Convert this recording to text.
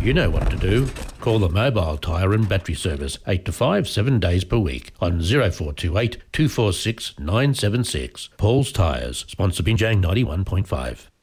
You know what to do. Call the Mobile Tyre and Battery Service 8 to 5, 7 days per week on 0428 246 976. Paul's Tyres, sponsor Binjang 91.5.